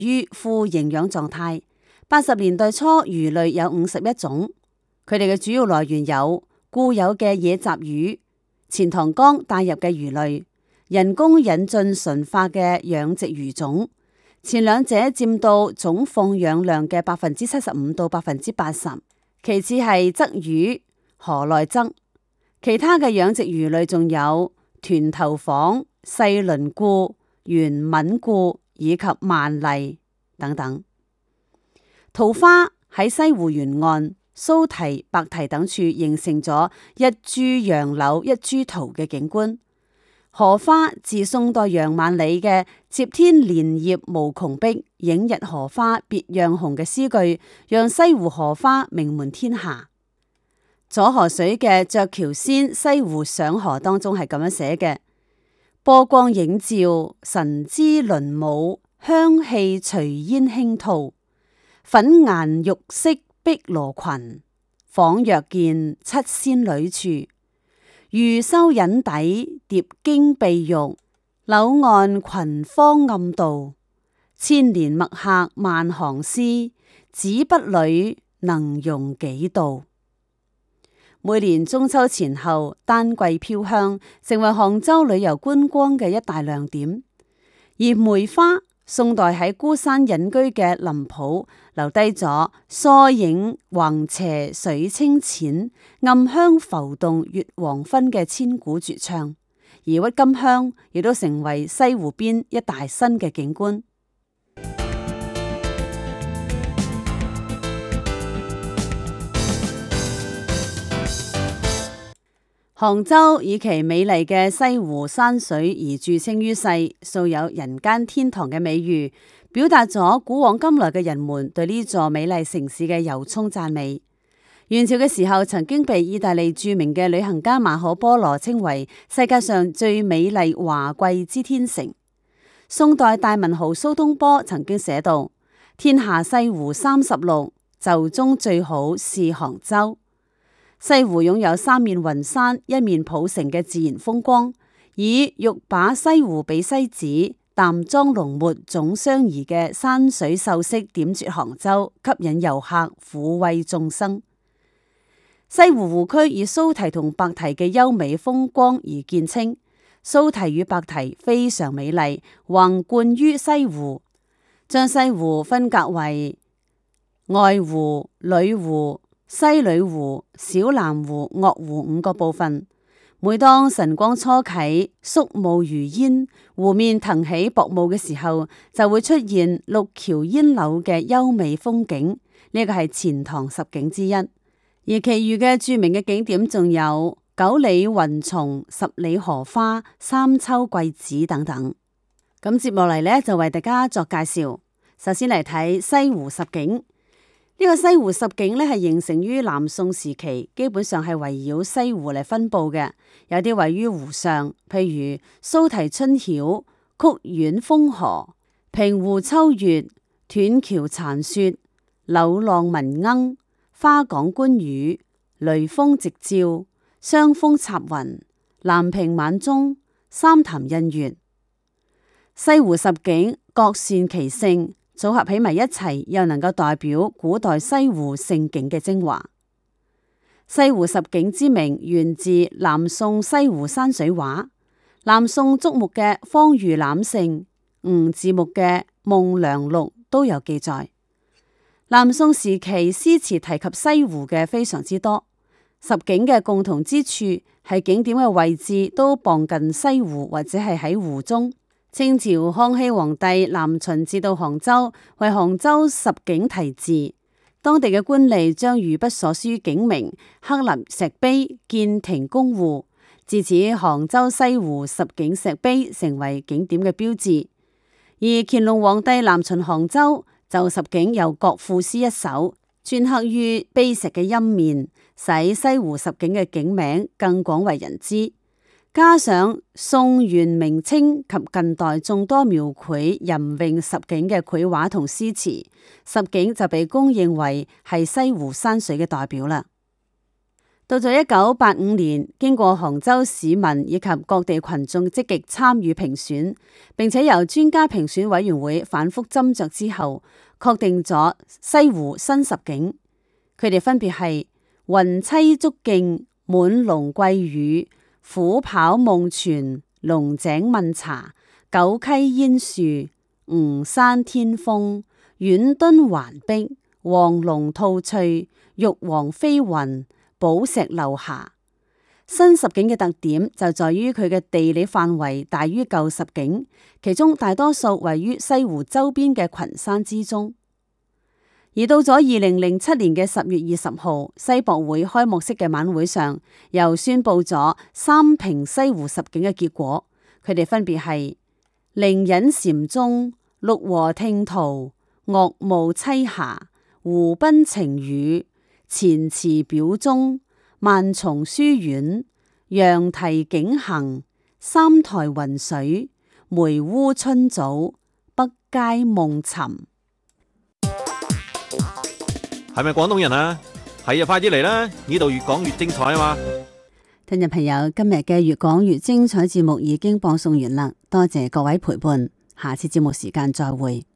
於富營養狀態。80年代初，魚類有51種，佢哋嘅主要來源有固有嘅野雜魚、錢塘江帶入嘅魚類、人工引進馴化嘅養殖魚種。前兩者佔到總放養量嘅75%到80%，其次係鯽魚、河內鯽。其他嘅養殖魚類仲有豚頭房、細鱗固、圓吻固以及萬麗等等。桃花喺西湖沿岸、蘇堤、白堤等處形成咗一株楊柳一株桃嘅景觀。荷花自宋代楊萬里嘅接天蓮葉無窮碧，映日荷花別樣紅嘅詩句，讓西湖荷花名門天下。左河水嘅鵲橋仙西湖上河當中係咁樣寫嘅：波光映照，神姿輪舞，香氣隨煙輕吐。粉顏玉色碧羅裙，仿若見七仙女處。魚收隱底，蝶經碧玉，柳岸群芳暗度。千年墨客萬行詩，紙筆裏能容幾度。每年中秋前後，丹桂飄香，成為杭州旅遊觀光嘅一大亮點。而梅花，宋代喺孤山隱居嘅林圃留低咗疏影橫斜水清淺，暗香浮動月黃昏嘅千古絕唱。而鬱金香亦都成為西湖邊一大新嘅景觀。杭州以其美麗嘅西湖山水而著稱於世，素有人間天堂嘅美譽，表達咗古往今來嘅人們對呢座美麗城市嘅由衷讚美。元朝嘅時候，曾經被意大利著名嘅旅行家馬可波羅稱為世界上最美麗華貴之天成。宋代大文豪蘇東坡曾經寫道：天下西湖36，就中最好是杭州。西湖擁有三面雲山、一面浦城嘅自然風光，以欲把西湖比西子、淡妝濃抹總相宜嘅山水秀色點綴杭州，吸引遊客，撫慰眾生。西湖湖區以蘇堤同白堤嘅優美風光而見稱，蘇堤與白堤非常美麗，橫貫於西湖，將西湖分隔為外湖、裏湖、西里湖、小南湖、岳湖5個部分。每當晨光初啟，肅霧如煙，湖面騰起薄霧嘅時候，就會出現六橋煙柳嘅優美風景。呢個係錢塘十景之一，而其餘嘅著名嘅景點仲有9里雲松、10里荷花、三秋桂子等等。咁接落嚟呢，就為大家作介紹。首先嚟睇西湖十景。呢個西湖十景咧係形成於南宋時期，基本上係圍繞西湖嚟分布嘅。有啲位於湖上，譬如蘇堤春曉、曲苑風荷、平湖秋月、斷橋殘雪、柳浪聞鶯、花港觀雨、雷峰夕照、雙峰插雲、南屏晚鐘、三潭印月。西湖十景各擅其性，組合起埋一齊，又能夠代表古代西湖盛景嘅精華。西湖十景之名源自南宋西湖山水畫，南宋竹木嘅《方喻攬勝》、吳字木嘅《夢良錄》都有記載。南宋時期詩詞提及西湖嘅非常之多，十景嘅共同之處係景點嘅位置都傍近西湖或者係喺湖中。清朝康熙皇帝南巡至到杭州，為杭州十景題字，當地嘅官吏將御筆所書景名刻立石碑，建亭宮戶，自此杭州西湖十景石碑成為景點嘅標誌。而乾隆皇帝南巡杭州，就十景又各賦詩一首，鐫刻於碑石嘅陰面，使西湖十景嘅景名更廣為人知。加上宋元明清及近代眾多描繪吟詠十景嘅繪畫同詩詞，十景就被公認為係西湖山水嘅代表啦。 到咗1985年，經過杭州市民以及各地群眾積極參與評選，並且由專家評選委員會反覆斟酌之後，確定咗西湖新十景。佢哋分別係雲棲竹徑、滿龍桂雨、虎跑夢泉、龍井問茶、九溪煙樹、吳山天峰、遠敦環壁、黃龍吐翠、玉皇飛雲、寶石流霞。新十景嘅特點就在於佢嘅地理範圍大於舊十景，其中大多數位於西湖周邊嘅群山之中。而到咗2007年嘅10月20號，西博會開幕式嘅晚會上，又宣布咗三評西湖十景嘅結果，佢哋分別係靈隱禪宗、鹿和聽濤、岳霧棲霞、湖濱晴雨、前池表宗、萬松書院、羊蹄景行、三台雲水、梅烏春棗、北街夢尋。 係咪廣東人啊？係啊，快啲嚟啦！呢度越講越精彩啊嘛！ 聽眾朋友，今日嘅越講越精彩節目已經播送完啦，多謝各位陪伴，下次節目時間再會。